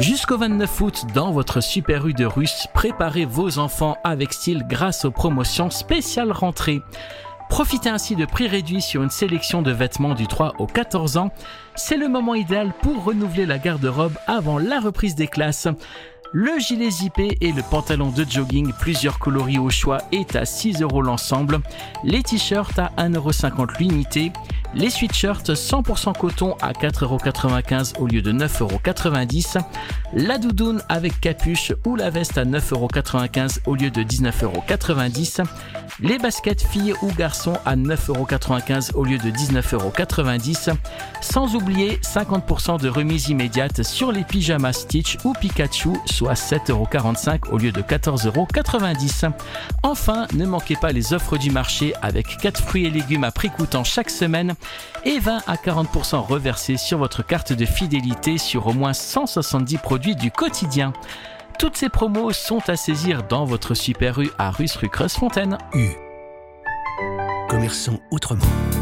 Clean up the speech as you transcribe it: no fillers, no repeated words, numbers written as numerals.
Jusqu'au 29 août, dans votre Super U de Russe, préparez vos enfants avec style grâce aux promotions spéciales rentrée. Profitez ainsi de prix réduits sur une sélection de vêtements du 3 au 14 ans. C'est le moment idéal pour renouveler la garde-robe avant la reprise des classes. Le gilet zippé et le pantalon de jogging, plusieurs coloris au choix, est à 6 € l'ensemble. Les t-shirts à 1,50 € l'unité. Les sweatshirts 100% coton à 4,95 € au lieu de 9,90 €. La doudoune avec capuche ou la veste à 9,95 € au lieu de 19,90 €. Les baskets filles ou garçons à 9,95 € au lieu de 19,90 €. Sans oublier 50% de remise immédiate sur les pyjamas Stitch ou Pikachu, soit 7,45 € au lieu de 14,90 €. Enfin, ne manquez pas les offres du marché avec 4 fruits et légumes à prix coûtant chaque semaine et 20 à 40% reversés sur votre carte de fidélité sur au moins 170 produits du quotidien. Toutes ces promos sont à saisir dans votre Super U à Russe rue Creusfontaine. U. Commerçons autrement.